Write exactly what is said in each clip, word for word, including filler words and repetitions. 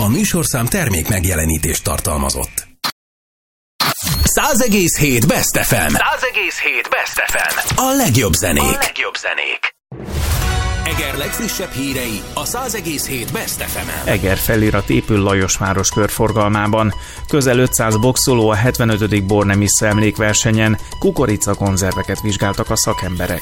A műsorszám termék megjelenítést tartalmazott. száz egész hét Best ef em. száz egész hét Best ef em. A legjobb zenék. A legjobb zenék. Eger legfrissebb hírei a száz egész hét Best ef emen. Eger felirat épül Lajosváros körforgalmában. Közel ötszáz boxoló a hetvenötödik Bornemisza emlékversenyen. Kukoricakonzerveket vizsgáltak a szakemberek.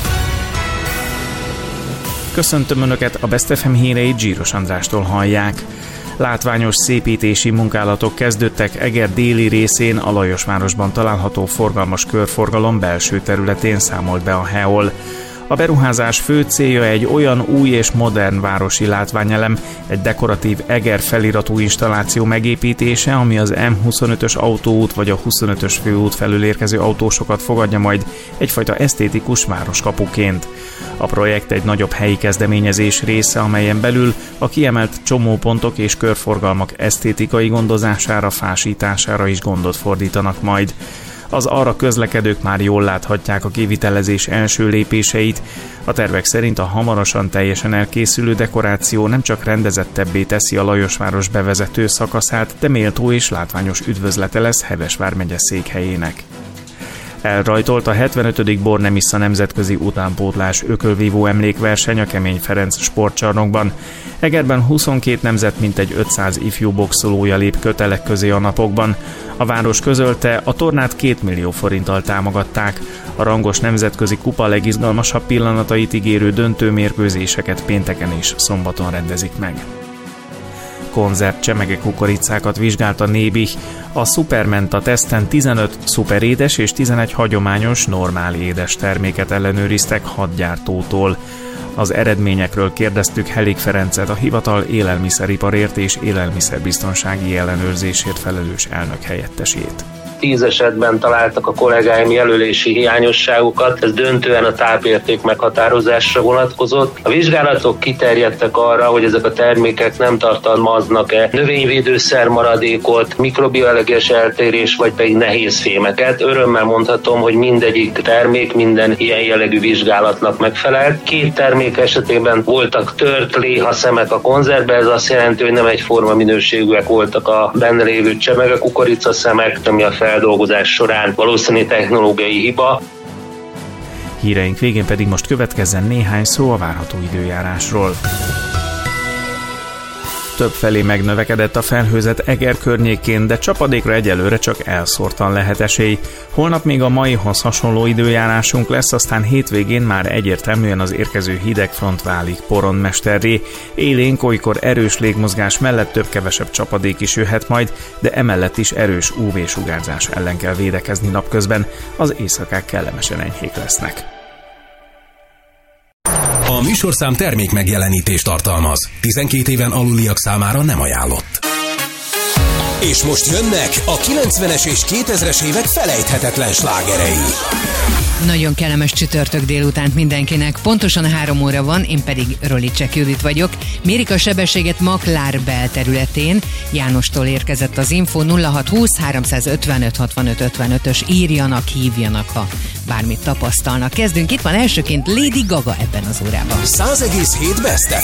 Köszöntöm Önöket, a Best ef em híreit Zsíros Andrástól hallják. Látványos szépítési munkálatok kezdődtek Eger déli részén, a Lajosvárosban található forgalmas körforgalom belső területén, számolt be a hé e o el. A beruházás fő célja egy olyan új és modern városi látványelem, egy dekoratív Eger feliratú installáció megépítése, ami az em huszonötös autóút vagy a huszonötös főút felől érkező autósokat fogadja majd egyfajta esztétikus városkapuként. A projekt egy nagyobb helyi kezdeményezés része, amelyen belül a kiemelt csomópontok és körforgalmak esztétikai gondozására, fásítására is gondot fordítanak majd. Az arra közlekedők már jól láthatják a kivitelezés első lépéseit. A tervek szerint a hamarosan teljesen elkészülő dekoráció nem csak rendezettebbé teszi a Lajosváros bevezető szakaszát, de méltó és látványos üdvözlete lesz Heves vármegye székhelyének. Elrajtolt a hetvenötödik Bornemisza nemzetközi utánpótlás ökölvívó emlékverseny a Kemény Ferenc sportcsarnokban. Egerben huszonkét nemzet mintegy ötszáz ifjú boxolója lép kötelek közé a napokban. A város közölte, a tornát két millió forinttal támogatták. A rangos nemzetközi kupa legizgalmasabb pillanatait ígérő döntőmérkőzéseket pénteken és szombaton rendezik meg. Konzert csemege kukoricákat vizsgált a Nébih. A Supermenta teszten tizenöt szuperédes és tizenegy hagyományos, normál édes terméket ellenőriztek hat gyártótól. Az eredményekről kérdeztük Helik Ferencet, a hivatal élelmiszeriparért és élelmiszerbiztonsági ellenőrzésért felelős elnök helyettesét. Tíz esetben találtak a kollégáim jelölési hiányosságokat, ez döntően a tápérték meghatározásra vonatkozott. A vizsgálatok kiterjedtek arra, hogy ezek a termékek nem tartalmaznak-e növényvédőszer maradékot, mikrobioelleges eltérés, vagy pedig nehéz fémeket. Örömmel mondhatom, hogy mindegyik termék minden ilyen jellegű vizsgálatnak megfelelt. Két termék esetében voltak tört léhaszemek a konzervbe, ez azt jelenti, hogy nem egyforma minőségűek voltak a benne lévő csemege kukoricaszemek, ami a feldolgozás során valószínű technológiai hiba. Híreink végén pedig most következzen néhány szó a várható időjárásról. Többfelé megnövekedett a felhőzet Eger környékén, de csapadékra egyelőre csak elszórtan lehet esély. Holnap még a maihoz hasonló időjárásunk lesz, aztán hétvégén már egyértelműen az érkező hidegfront válik poronmesterré. Élénk, olykor erős légmozgás mellett több-kevesebb csapadék is jöhet majd, de emellett is erős ú vé-sugárzás ellen kell védekezni napközben, az éjszakák kellemesen enyhék lesznek. A műsorszám termék megjelenítést tartalmaz. tizenkét éven aluliak számára nem ajánlott. És most jönnek a kilencvenes és kétezres évek felejthetetlen slágerei. Nagyon kellemes csütörtök délutánt mindenkinek. Pontosan három óra van, én pedig Rolicek Judit vagyok. Mérik a sebességet Maklár belterületén. Jánostól érkezett az info. Nulla hat húsz háromszázötvenöt hatvanöt ötvenötös írjanak, hívjanak, ha bármit tapasztalnak. Kezdünk, itt van elsőként Lady Gaga ebben az órában. száz egész hét Best